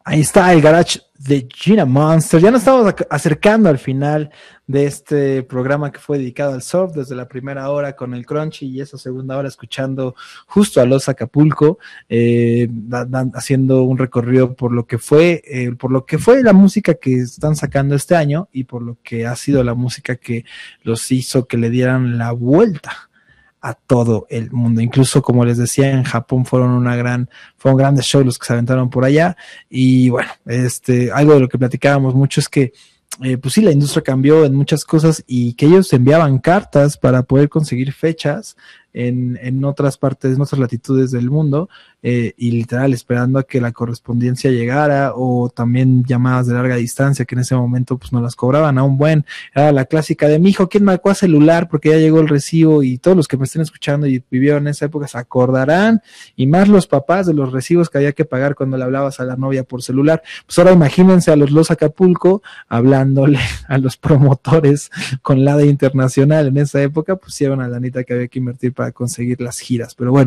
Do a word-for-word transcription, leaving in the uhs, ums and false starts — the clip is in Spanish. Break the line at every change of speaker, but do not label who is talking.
Ahí está el garage de Gina Monster. Ya nos estamos acercando al final de este programa que fue dedicado al surf, desde la primera hora con el Crunchy y esa segunda hora escuchando justo a Los Acapulco, eh, da, da, haciendo un recorrido por lo que fue, eh, por lo que fue la música que están sacando este año y por lo que ha sido la música que los hizo que le dieran la vuelta a todo el mundo. Incluso, como les decía, en Japón fueron una gran, fueron grandes shows los que se aventaron por allá. Y bueno, este, algo de lo que platicábamos mucho es que eh, pues sí, la industria cambió en muchas cosas y que ellos enviaban cartas para poder conseguir fechas en, en otras partes, en otras latitudes del mundo, eh, y literal esperando a que la correspondencia llegara, o también llamadas de larga distancia que en ese momento pues no las cobraban a un buen. Era la clásica de mi hijo, ¿quién marcó a celular? Porque ya llegó el recibo, y todos los que me estén escuchando y vivieron en esa época se acordarán, y más los papás, de los recibos que había que pagar cuando le hablabas a la novia por celular. Pues ahora imagínense a los Los Acapulco hablándole a los promotores con L A D A Internacional. En esa época pues sí era una lanita que había que invertir para conseguir las giras, pero bueno.